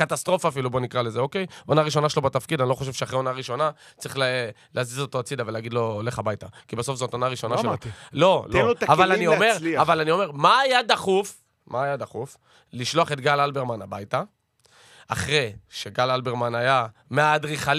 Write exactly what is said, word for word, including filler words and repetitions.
קטסטרופה אפילו, בוא נקרא לזה, אוקיי? עונה ראשונה שלו בתפקיד, אני לא חושב שאחרי עונה ראשונה צריך להזיז אותו הצידה ולהגיד לו, הולך הביתה. כי בסוף זאת עונה ראשונה שלו. לא, לא. אבל אני אומר, אבל אני אומר, מה היה דחוף? מה היה דחוף? לשלוח את גל אלברמן הביתה, אחרי שגל אלברמן היה מהאדריכלים